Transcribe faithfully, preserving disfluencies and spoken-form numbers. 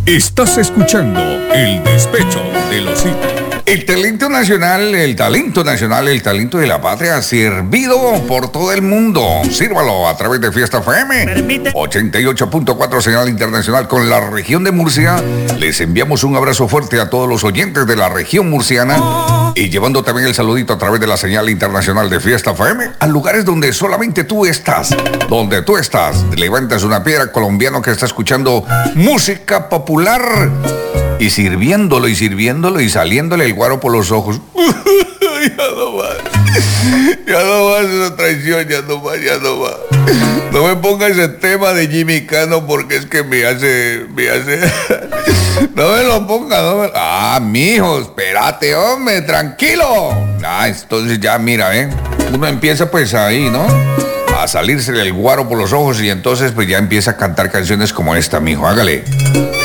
Estás escuchando El Despecho de los Hijos. El talento nacional, el talento nacional, el talento de la patria, servido por todo el mundo. Sírvalo a través de Fiesta F M. Permite. ochenta y ocho punto cuatro señal internacional con la región de Murcia. Les enviamos un abrazo fuerte a todos los oyentes de la región murciana. Y llevando también el saludito a través de la señal internacional de Fiesta F M a lugares donde solamente tú estás. Donde tú estás. Levantas una piedra, colombiano que está escuchando música popular. Y sirviéndolo y sirviéndolo y saliéndole el guaro por los ojos. Ya no más. Ya no más esa traición, ya no más, ya no más. No me ponga ese tema de Jimmy Cano porque es que me hace, me hace. No me lo ponga, no me... Ah, mijo, espérate, hombre, tranquilo. Ah, entonces ya mira, ¿eh? Uno empieza pues ahí, ¿no? A salirse el guaro por los ojos y entonces pues ya empieza a cantar canciones como esta, mijo, hágale.